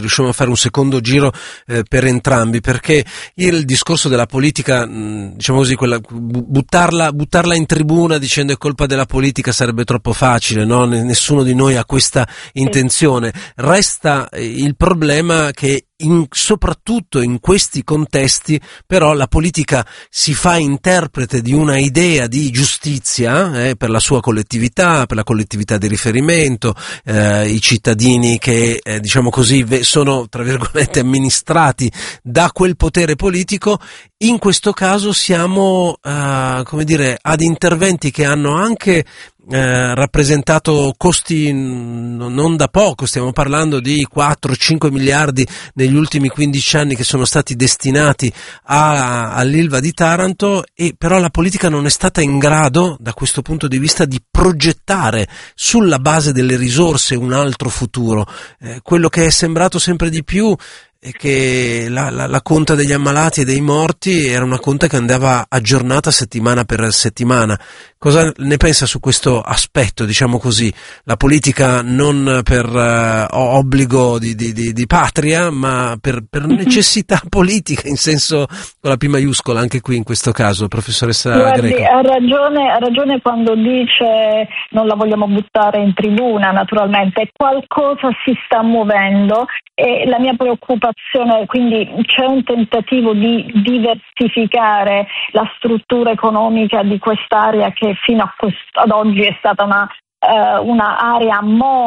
riusciamo a fare un secondo giro per entrambi, perché il discorso della politica, diciamo così, buttarla in tribuna dicendo è colpa della politica sarebbe troppo facile, no? Nessuno di noi ha questa intenzione. Resta il problema che soprattutto in questi contesti però la politica si fa interprete di una idea di giustizia per la sua collettività, per la collettività di riferimento, i cittadini che diciamo così sono tra virgolette amministrati da quel potere politico. In questo caso siamo come dire ad interventi che hanno anche rappresentato costi non da poco, stiamo parlando di 4-5 miliardi negli ultimi 15 anni che sono stati destinati all'Ilva di Taranto, e però la politica non è stata in grado da questo punto di vista di progettare sulla base delle risorse un altro futuro. Quello che è sembrato sempre di più è che la conta degli ammalati e dei morti era una conta che andava aggiornata settimana per settimana. Cosa ne pensa su questo aspetto, diciamo così? La politica non per obbligo di patria, ma per necessità politica, in senso con la P maiuscola, anche qui in questo caso, professoressa Greco. Ha ragione quando dice non la vogliamo buttare in tribuna, naturalmente. Qualcosa si sta muovendo e la mia preoccupazione, quindi c'è un tentativo di diversificare la struttura economica di quest'area che fino ad oggi è stata una area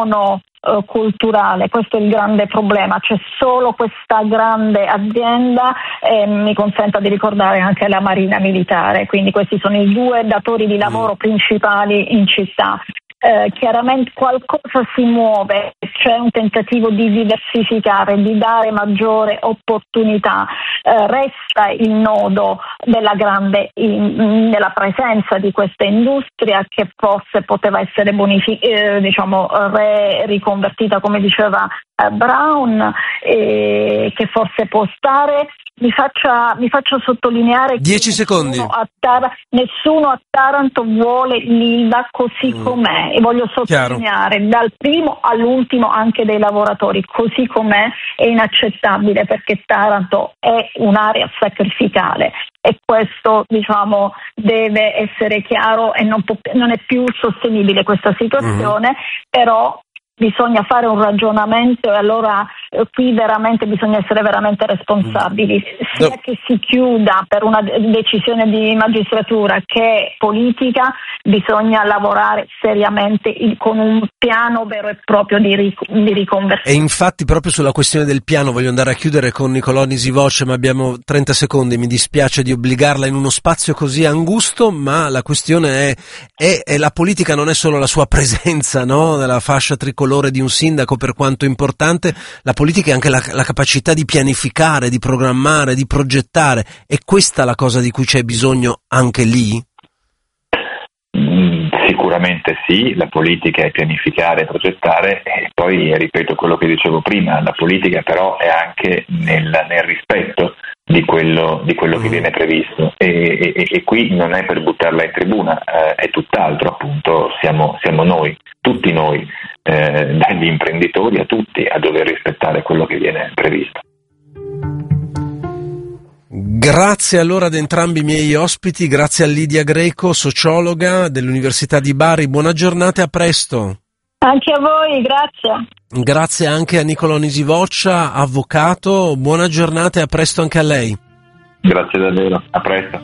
monoculturale. Questo è il grande problema, c'è solo questa grande azienda, mi consenta di ricordare anche la Marina Militare, quindi questi sono i due datori di lavoro principali in città. Chiaramente qualcosa si muove, c'è un tentativo di diversificare, di dare maggiore opportunità, resta il nodo della della presenza di questa industria che forse poteva essere riconvertita, come diceva Brown, che forse può stare. Mi faccia sottolineare 10 secondi. Nessuno a Taranto vuole l'Ilva così com'è, e voglio sottolineare dal primo all'ultimo anche dei lavoratori, così com'è è inaccettabile, perché Taranto è un'area sacrificale e questo deve essere chiaro, e non è più sostenibile questa situazione. Però bisogna fare un ragionamento, e allora qui veramente bisogna essere veramente responsabili, sia che si chiuda per una decisione di magistratura che politica. Bisogna lavorare seriamente con un piano vero e proprio di riconversione. E infatti proprio sulla questione del piano voglio andare a chiudere con Nicolò Nisivoce, ma abbiamo 30 secondi, mi dispiace di obbligarla in uno spazio così angusto, ma la questione è la politica non è solo la sua presenza, no? Nella fascia tricolore di un sindaco, per quanto importante, la politica è anche la capacità di pianificare, di programmare, di progettare. È questa la cosa di cui c'è bisogno anche lì? Sicuramente sì, la politica è pianificare, progettare, e poi ripeto quello che dicevo prima, la politica però è anche nel rispetto di quello che viene previsto, e qui non è per buttarla in tribuna, è tutt'altro, appunto siamo noi, tutti noi, dagli imprenditori a tutti, a dover rispettare quello che viene previsto. Grazie allora ad entrambi i miei ospiti, grazie a Lidia Greco, sociologa dell'Università di Bari, buona giornata e a presto. Anche a voi, grazie. Grazie anche a Nicolò Nisivoccia, avvocato, buona giornata e a presto anche a lei. Grazie davvero, a presto.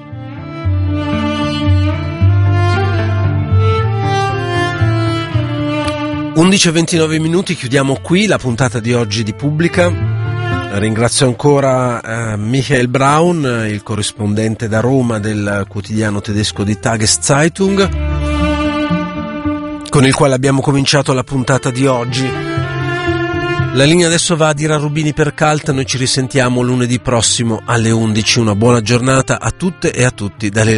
11:29, chiudiamo qui la puntata di oggi di Pubblica. Ringrazio ancora Michael Braun, il corrispondente da Roma del quotidiano tedesco di Tageszeitung, con il quale abbiamo cominciato la puntata di oggi. La linea adesso va a Dira Rubini per Cult, noi ci risentiamo lunedì prossimo alle 11. Una buona giornata a tutte e a tutti dalle